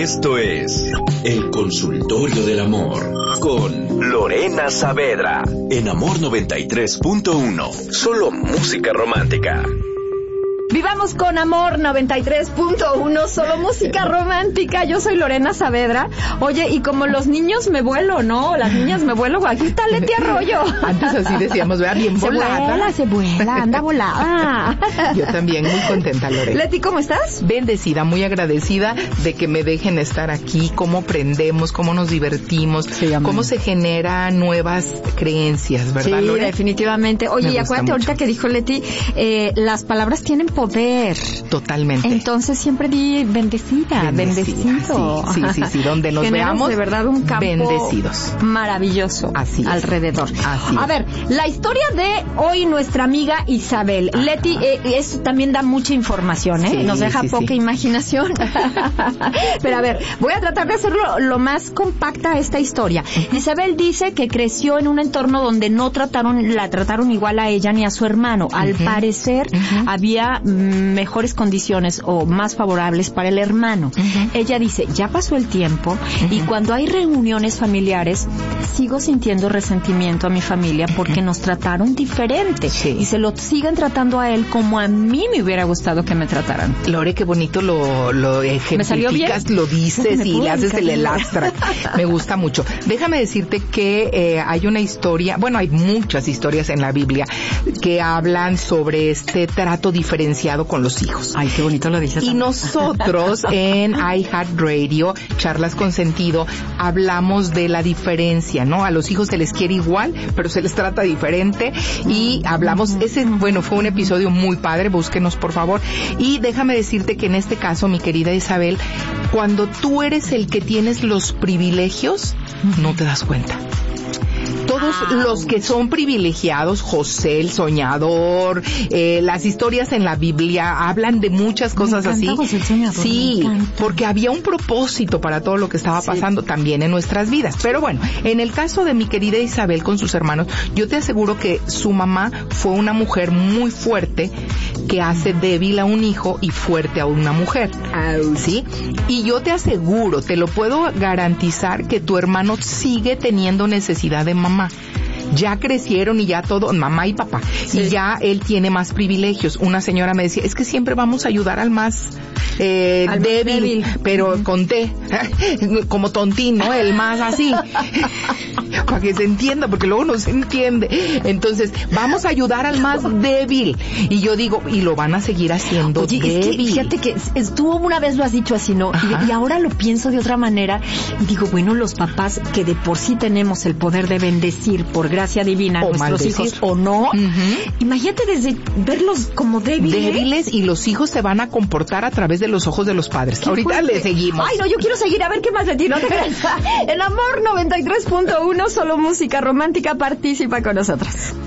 Esto es El Consultorio del Amor con Lorena Saavedra en Amor 93.1. Solo música romántica. Vivamos con Amor 93.1, solo música romántica. Yo soy Lorena Saavedra. Oye, y como los niños me vuelo, ¿no? Las niñas me vuelo. Aquí está Leti Arroyo. Antes así decíamos, vea, bien volada. Se vuela, anda volada. Yo también, muy contenta, Lorena. Leti, ¿cómo estás? Bendecida, muy agradecida de que me dejen estar aquí, cómo aprendemos, cómo nos divertimos, sí, cómo se generan nuevas creencias, ¿verdad, sí, Lorena? Definitivamente. Oye, y acuérdate ahorita que dijo Leti, las palabras tienen poder. Totalmente. Entonces siempre di bendecida, bendecido. Sí, donde nos veamos de verdad un campo bendecidos. Maravilloso. Así es. Alrededor. Así A ver, la historia de hoy nuestra amiga Isabel. Ajá. Leti, eso también da mucha información, ¿eh? Sí, nos deja poca imaginación. Pero a ver, voy a tratar de hacerlo lo más compacta esta historia. Isabel dice que creció en un entorno donde no la trataron igual a ella ni a su hermano. Al parecer había mejores condiciones o más favorables para el hermano. Ella dice, ya pasó el tiempo y cuando hay reuniones familiares sigo sintiendo resentimiento a mi familia porque nos trataron diferente y se lo siguen tratando a él como a mí me hubiera gustado que me trataran. Lore, qué bonito lo ejemplificas, lo dices y le haces el elastra. Me gusta mucho. Déjame decirte que hay una historia, bueno, hay muchas historias en la Biblia que hablan sobre este trato diferenciado con los hijos. Ay, qué bonito lo dices. Y nosotros en iHeartRadio, Charlas con Sentido, hablamos de la diferencia, ¿no? A los hijos se les quiere igual, pero se les trata diferente y hablamos, fue un episodio muy padre, búsquenos por favor. Y déjame decirte que en este caso, mi querida Isabel, cuando tú eres el que tienes los privilegios, no te das cuenta. Todos los que son privilegiados, José el soñador, las historias en la Biblia hablan de muchas cosas así. José el soñador, sí, porque había un propósito para todo lo que estaba pasando también en nuestras vidas. Pero bueno, en el caso de mi querida Isabel con sus hermanos, yo te aseguro que su mamá fue una mujer muy fuerte que hace débil a un hijo y fuerte a una mujer. ¿Sí? Y yo te aseguro, te lo puedo garantizar que tu hermano sigue teniendo necesidad de mamá. Ya crecieron y ya todo, mamá y papá, y ya él tiene más privilegios. Una señora me decía, es que siempre vamos a ayudar al más débil, pero con T, como tontín, ¿no? El más así, para que se entienda, porque luego no se entiende. Entonces, vamos a ayudar al más débil. Y yo digo, y lo van a seguir haciendo. Oye, débil. Es que, fíjate que tú una vez lo has dicho así, ¿no? Y ahora lo pienso de otra manera. Y digo, bueno, los papás que de por sí tenemos el poder de bendecir por gracia divina a nuestros maldecir. hijos, o no, imagínate desde verlos como débiles. Y los hijos se van a comportar a través de los ojos de los padres. Ahorita le seguimos. Ay, no, yo quiero seguir. A ver qué más de ti, no te creas. En Amor 93.1, solo música romántica, participa con nosotros.